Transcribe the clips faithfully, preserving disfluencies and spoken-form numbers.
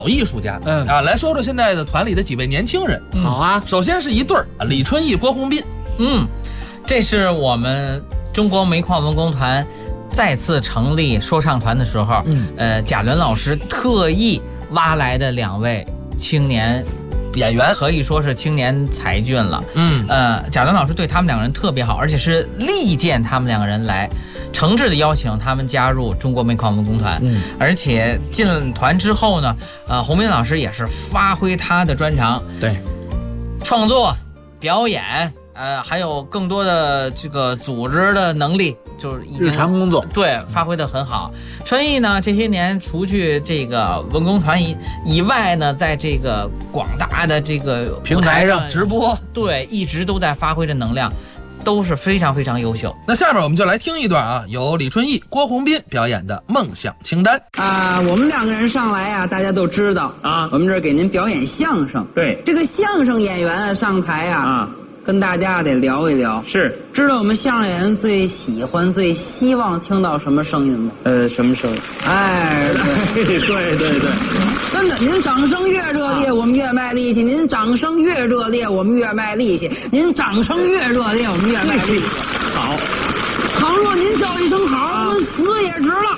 艺术家，嗯啊，来说说现在的团里的几位年轻人。 嗯、好啊， 首先是一对儿，李春义、郭宏斌。 嗯，这是我们中国煤矿文工团再次成立说唱团的时候，嗯，呃，贾伦老师特意挖来的两位青年演员， 可以说是青年才俊了。 嗯， 呃，贾伦老师对他们两个人特别好，而且是力荐他们两个人来。诚挚的邀请他们加入中国煤矿文工团，嗯，而且进团之后呢，呃，宏斌老师也是发挥他的专长， 对， 创作、表演，呃，还有更多的这个组织的能力，就是已经日常工作， 对，发挥得很好。春义呢，这些年除去这个文工团以以外呢，在这个广大的这个平台上直播， 对，一直都在发挥着能量。都是非常非常优秀。 那下面我们就来听一段啊，由李春义、郭宏斌表演的《梦想清单》 啊。我们两个人上来啊，大家都知道啊，我们这儿给您表演相声。 对， 这个相声演员啊上台啊，啊跟大家得聊一聊。 是， 知道我们相声演员最喜欢、最希望听到什么声音吗？ 呃，什么声音？ 哎， 对对对对。 真的，您掌声越热烈，我们越卖力气；您掌声越热烈，我们越卖力气；您掌声越热烈，我们越卖力气。 好， 倘若您叫一声好，我们死也值了。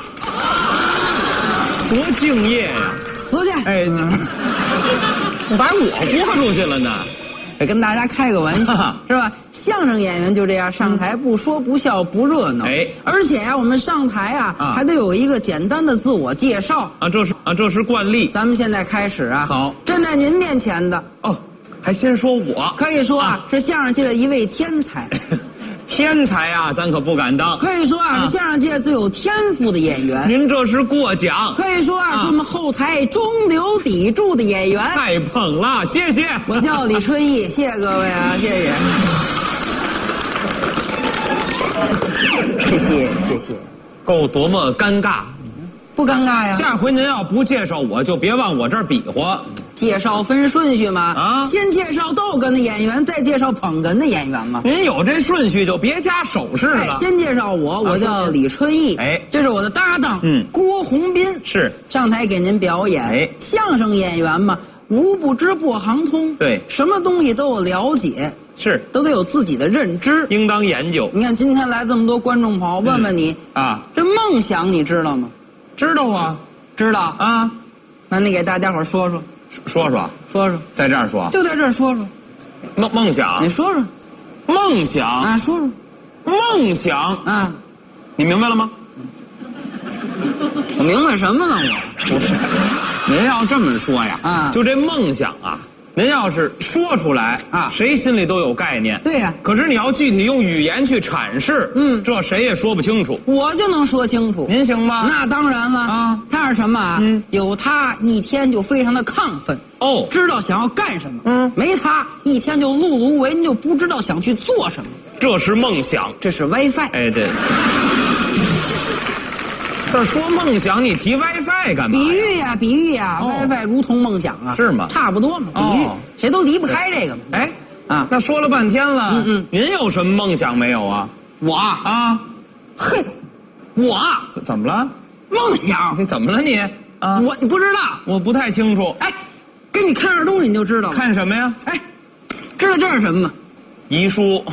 多敬业呀！ 死去！ 哎，你把我豁出去了呢。 跟大家开个玩笑，是吧？相声演员就这样上台，不说不笑不热闹。哎，而且啊，我们上台啊，啊还得有一个简单的自我介绍啊，这是啊，这是惯例。 咱们现在开始啊。 好， 站在您面前的哦，还先说我， 可以说啊，啊是相声界的一位天才。 天才啊，咱可不敢当。 可以说啊，是相声界最有天赋的演员。 您这是过奖。 可以说啊，是我们后台中流砥柱的演员。 太捧了，谢谢。 我叫李春义，谢谢各位啊，谢谢。谢谢谢谢。 够多么尴尬。 不尴尬呀。 下回您要不介绍我，就别往我这儿比划。 介绍分顺序嘛， 啊， 先介绍逗哏的演员，再介绍捧哏的演员嘛。 您有这顺序就别加手势了。 哎，先介绍我，我叫李春义， 哎， 这是我的搭档， 嗯， 郭宏斌， 是上台给您表演。 哎， 相声演员嘛，无不知不行通， 对， 什么东西都有了解， 是， 都得有自己的认知， 应当研究。 你看今天来这么多观众朋友，问问你啊， 这梦想你知道吗？ 知道啊， 知道啊， 那你给大家伙说说。 说说说说， 在这儿说， 就在这儿说说， 梦梦想， 你说说， 梦想啊，说说， 梦想啊， 你明白了吗？ 我明白什么了？ 我不是，您要这么说呀， 啊， 就这梦想啊，您要是说出来啊，谁心里都有概念。 对呀， 可是你要具体用语言去阐释，嗯，这谁也说不清楚。 我就能说清楚， 您行吗？ 那当然了啊，他是什么啊？嗯，有他一天就非常的亢奋哦，知道想要干什么。嗯，没他一天就碌碌无为，你就不知道想去做什么。 这是梦想， 这是 WiFi。 哎，对。这说梦想，你提 WiFi 干嘛？ 比喻呀，比喻呀、哦、，WiFi 如同梦想啊， 是吗？ 差不多嘛，比喻，哦、谁都离不开这个嘛。 哎，啊，那说了半天了，嗯嗯，您有什么梦想没有啊？ 我啊，嘿，我怎怎么了？ 梦想？ 你怎么了你？啊， 我你不知道？ 我不太清楚。 哎，给你看点东西你就知道了。 看什么呀？ 哎，知道这是什么吗？ 遗书。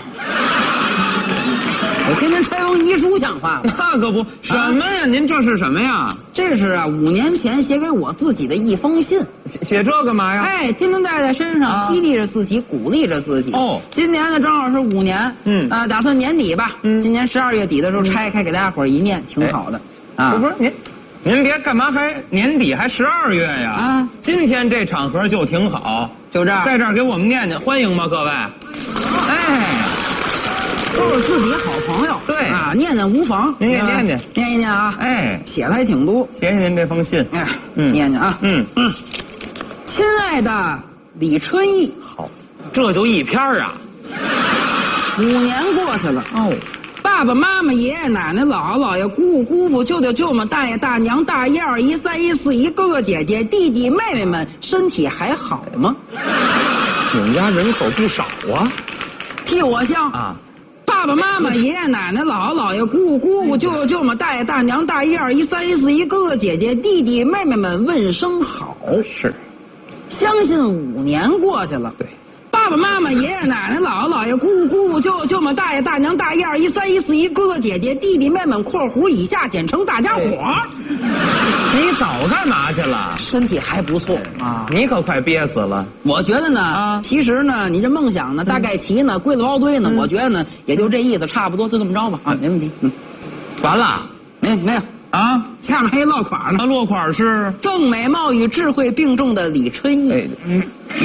我天天揣封遗书像话吗？ 那可不，什么呀？啊、您这是什么呀？ 这是啊，五年前写给我自己的一封信。 写写这干嘛呀？ 哎，天天带在身上，啊、激励着自己，鼓励着自己。哦，今年呢正好是五年，嗯啊，打算年底吧。嗯，今年十二月底的时候拆开给大家伙一念，挺好的。 哎、啊，不是您，您别干嘛还年底还十二月呀？啊，今天这场合就挺好， 就这儿， 在这儿给我们念念，欢迎吗，各位？哎。 都是自己好朋友， 对啊，念念无妨。 您念念念， 念一念啊！ 哎， 写的还挺多。 谢谢您这封信。 哎，嗯，念念啊。嗯嗯，亲爱的李春义， 好，这就一篇啊。 五年过去了哦，爸爸妈妈、爷爷奶奶、姥姥姥爷、姑姑姑父、舅舅舅妈、大爷大娘、大姨二姨、三姨四姨、哥哥姐姐、弟弟妹妹们，身体还好吗？ 你们家人口不少啊。 替我向啊。 爸爸妈妈、爷爷奶奶、姥姥姥爷、姑姑姑姑、舅舅舅妈、大爷大娘、大姨二姨、三姨四姨、哥哥姐姐、弟弟妹妹们问声好。 是， 相信五年过去了， 对， 爸爸妈妈、爷爷奶奶、姥姥姥爷、姑姑姑姑、舅舅舅妈、大爷大娘、大姨二姨、三姨四姨、哥哥姐姐、弟弟妹们（括弧以下简称大家伙儿）， 你早干嘛去了？ 身体还不错啊。 你可快憋死了。 我觉得呢， 啊其实呢，你这梦想呢，大概齐呢，归了包堆呢， 嗯我觉得呢，也就这意思，差不多就这么着吧啊，没问题。嗯， 完了没没有， 啊？ 下面还一落款呢。 那落款是？ 更美貌与智慧并重的李春义。 哎，嗯，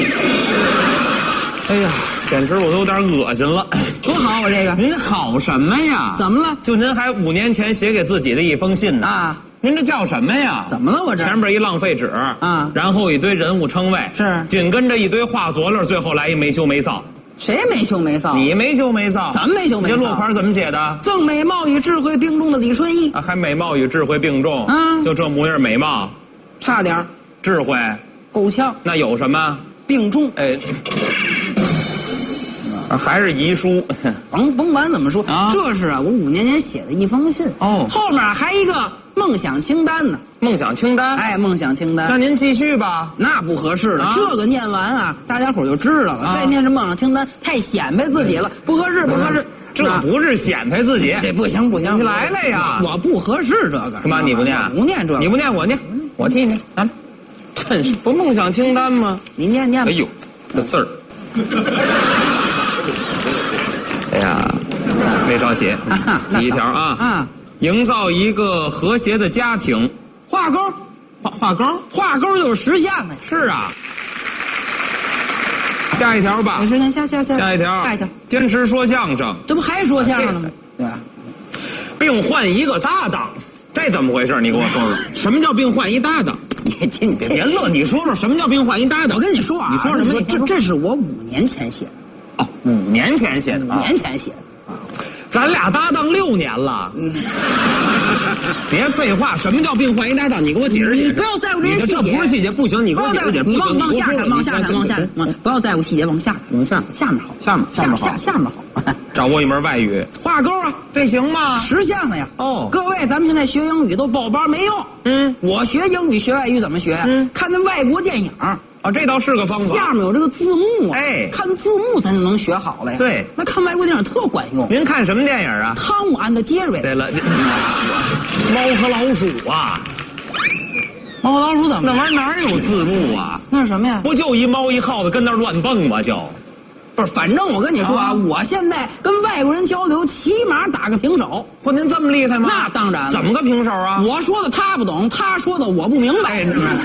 哎呀，简直我都有点恶心了。 多好，我这个。 您好什么呀？ 怎么了？ 就您还五年前写给自己的一封信呢？ 啊， 您这叫什么呀？ 怎么了？我这前边一浪费纸啊然后一堆人物称谓， 是紧跟着一堆画佐料，最后来一没羞没臊。 谁没羞没臊？ 你没羞没臊？ 怎么没羞没臊？ 这落款怎么写的？ 赠美貌与智慧并重的李春义。 啊，还美貌与智慧并重。 啊就这模样，美貌、 差点儿智慧， 够呛， 那有什么？ 并重。 哎，啊还是遗书。 甭甭管怎么说， 啊这是啊，我五年前写的一封信。 哦后面还一个梦想清单呢。 梦想清单。 哎，梦想清单。 那您继续吧。 那不合适了， 啊这个念完啊，大家伙就知道了。 啊再念这梦想清单，太显摆自己了，不合适，不合适。 这啊不是显摆自己。 这不行不行， 你来了呀我不合适这个。 干嘛你不念？ 我不念这个， 你不念我念，我替你念。来，真是不梦想清单吗？ 你念念吧。 哎呦，这字儿。哎呀，没少写。 啊那第一条啊啊， 营造一个和谐的家庭。 画勾， 画画勾。 画勾就是实现了。 是啊。下一条吧有。时间下下下下一条。 下一条， 坚持说相声， 这不还说相声了吗？对吧？ 并换一个搭档，这怎么回事？你给我说说，什么叫并换一搭档？ 你这你别别乐，你说说什么叫并换一搭档？ 我跟你说啊， 你说什么？ 这你说这是我五年前写的， 哦，五年前写的五啊。 年前写的。 咱俩搭档六年了。 嗯别废话，什么叫并换一搭档？你给我解释解释。 你不要在乎这些细节， 这不是细节，不行，你给我解释解释。 你往不行往下看，往下看，往下看，往不要在乎细节，往下看， 往下下面好， 下面下下面好下下面好。 掌握一门外语， 画勾啊， 这行吗？ 实现了呀！ 哦各位，咱们现在学英语都报班没用。 嗯， 我学英语学外语怎么学呀？ 嗯看那外国电影， 哦，这倒是个方法。 下面有这个字幕啊， 哎看字幕才能学好了呀。 对那看外国电影特管用。 您看什么电影啊？ 汤姆安的杰瑞， 对了，猫和老鼠啊， 猫和老鼠怎么了？ 那玩意儿哪有字幕啊？ 那是什么呀？ 不就一猫一耗子跟那儿乱蹦吗？就不是，反正我跟你说啊， 啊我现在跟外国人交流，起码打个平手。 嚯，您这么厉害吗？ 那当然了怎么个平手啊？ 我说的他不懂，他说的我不明白。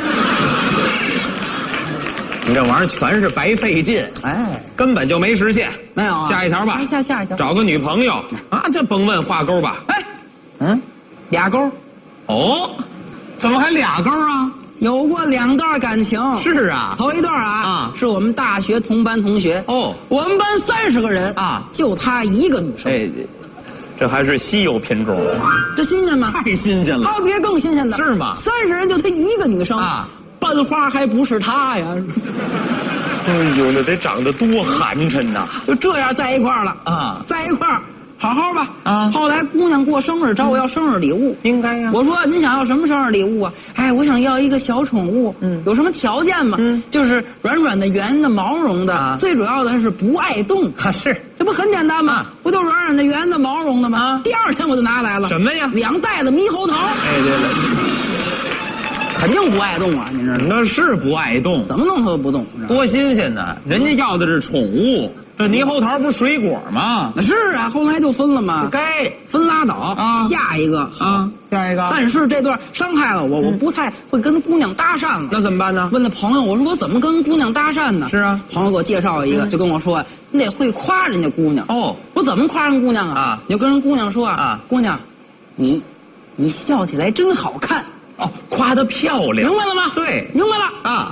你这玩意儿全是白费劲， 哎， 根本就没实现。 没有啊？ 下一条吧。 下下下一条。 找个女朋友啊，这甭问画勾吧。 哎，嗯，俩勾， 哦，怎么还俩勾啊？ 有过两段感情。 是啊。 头一段啊， 啊是我们大学同班同学。 哦我们班三十个人啊就她一个女生， 哎，这还是稀有品种， 这新鲜吗？ 太新鲜了。 还有别人更新鲜的， 是吗三十人就她一个女生啊， 班花还不是她呀， 哎呦，那得长得多寒碜呐！ 就这样在一块儿了啊在一块儿好好吧啊后来姑娘过生日找我要生日礼物， 应该呀我说您想要什么生日礼物啊？哎，我想要一个小宠物，嗯，有什么条件吗？ 嗯就是软软的、圆的、毛绒的， 啊最主要的是不爱动。 啊是这不很简单吗？ 啊不就软软的、圆的、毛绒的吗？ 啊第二天我就拿来了。 什么呀两袋子猕猴桃， 哎对了， 肯定不爱动啊！您知道吗？ 那是不爱动， 怎么弄它都不动？你知道吗多新鲜呐！人家要的是宠物，这猕猴桃不是水果吗？ 是啊，后来就分了嘛。 该分拉倒啊下一个好啊，下一个。 但是这段伤害了我，我不太会跟姑娘搭讪了。 那怎么办呢？ 问那朋友，我说我怎么跟姑娘搭讪呢？ 是啊朋友给我介绍一个，就跟我说，你得会夸人家姑娘。 哦我怎么夸人姑娘啊？ 啊你就跟人姑娘说啊姑娘，你你笑起来真好看， 哦，夸她漂亮， 明白了吗？ 对明白了啊。